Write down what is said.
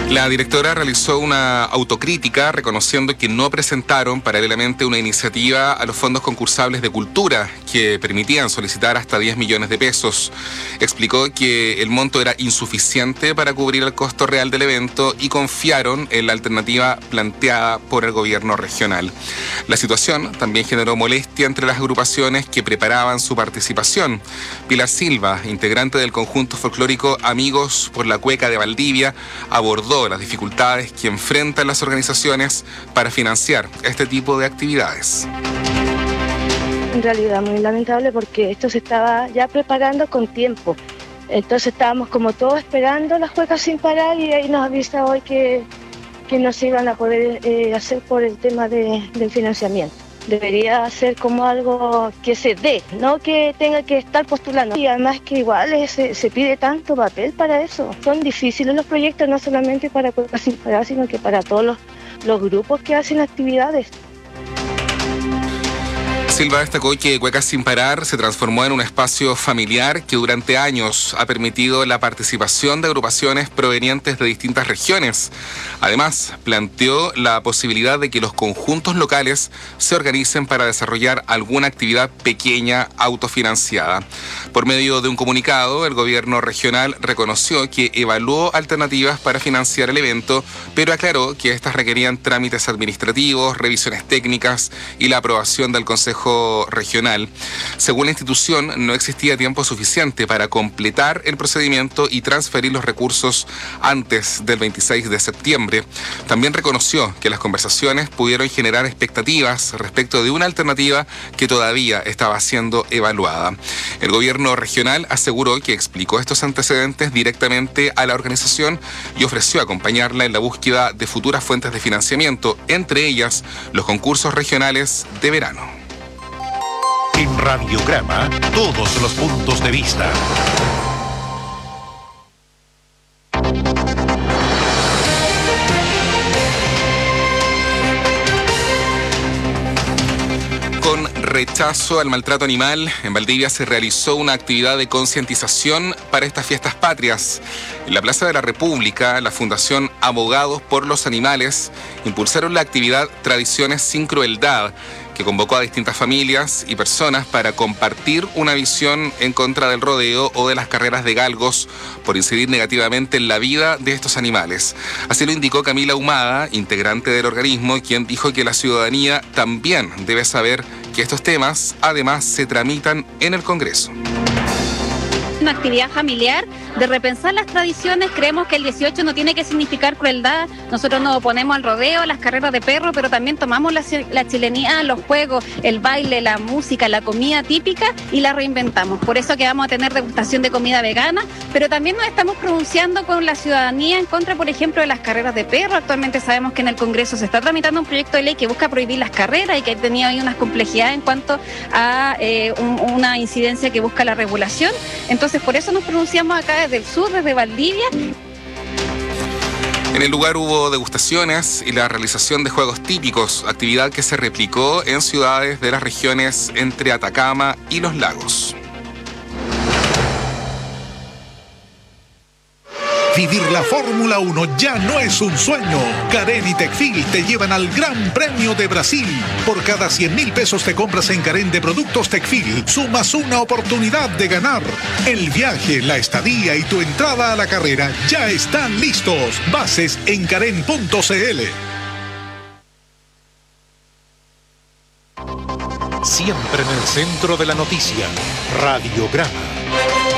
La directora realizó una autocrítica reconociendo que no presentaron paralelamente una iniciativa a los fondos concursables de cultura que permitían solicitar hasta 10 millones de pesos. Explicó que el monto era insuficiente para cubrir el costo real del evento y confiaron en la alternativa planteada por el gobierno regional. La situación también generó molestia entre las agrupaciones que preparaban su participación. Pilar Silva, integrante del conjunto folclórico Amigos por la Cueca de Valdivia, abordó las dificultades que enfrentan las organizaciones para financiar este tipo de actividades. En realidad muy lamentable porque esto se estaba ya preparando con tiempo. Entonces estábamos como todos esperando las cuecas sin parar y ahí nos avisa hoy que no se iban a poder hacer por el tema del financiamiento. Debería ser como algo que se dé, no que tenga que estar postulando. Y además que igual se pide tanto papel para eso. Son difíciles los proyectos, no solamente para Cuecas Sin Parar, sino que para todos los grupos que hacen actividades. Silva destacó que Cuecas Sin Parar se transformó en un espacio familiar que durante años ha permitido la participación de agrupaciones provenientes de distintas regiones. Además, planteó la posibilidad de que los conjuntos locales se organicen para desarrollar alguna actividad pequeña autofinanciada. Por medio de un comunicado, el gobierno regional reconoció que evaluó alternativas para financiar el evento, pero aclaró que estas requerían trámites administrativos, revisiones técnicas y la aprobación del Consejo Regional. Según la institución, no existía tiempo suficiente para completar el procedimiento y transferir los recursos antes del 26 de septiembre. También reconoció que las conversaciones pudieron generar expectativas respecto de una alternativa que todavía estaba siendo evaluada. El gobierno regional aseguró que explicó estos antecedentes directamente a la organización y ofreció acompañarla en la búsqueda de futuras fuentes de financiamiento, entre ellas los concursos regionales de verano. En Radiograma, todos los puntos de vista. Con rechazo al maltrato animal, en Valdivia se realizó una actividad de concientización para estas fiestas patrias. En la Plaza de la República, la Fundación Abogados por los Animales impulsaron la actividad Tradiciones sin Crueldad, que convocó a distintas familias y personas para compartir una visión en contra del rodeo o de las carreras de galgos por incidir negativamente en la vida de estos animales. Así lo indicó Camila Humada, integrante del organismo, quien dijo que la ciudadanía también debe saber que estos temas además se tramitan en el Congreso. Una actividad familiar de repensar las tradiciones. Creemos que el 18 no tiene que significar crueldad. Nosotros nos oponemos al rodeo, a las carreras de perro, pero también tomamos la chilenidad, los juegos, el baile, la música, la comida típica y la reinventamos. Por eso que vamos a tener degustación de comida vegana, pero también nos estamos pronunciando con la ciudadanía en contra, por ejemplo, de las carreras de perro. Actualmente sabemos que en el Congreso se está tramitando un proyecto de ley que busca prohibir las carreras y que ha tenido ahí unas complejidades en cuanto a una incidencia que busca la regulación. Entonces, por eso nos pronunciamos acá desde el sur, desde Valdivia. En el lugar hubo degustaciones y la realización de juegos típicos, actividad que se replicó en ciudades de las regiones entre Atacama y Los Lagos. Vivir la Fórmula 1 ya no es un sueño. Carén y Tecfil te llevan al Gran Premio de Brasil. Por cada 100.000 pesos te compras en Carén de productos Tecfil, sumas una oportunidad de ganar. El viaje, la estadía y tu entrada a la carrera ya están listos. Bases en carén.cl. Siempre en el centro de la noticia. Radiograma.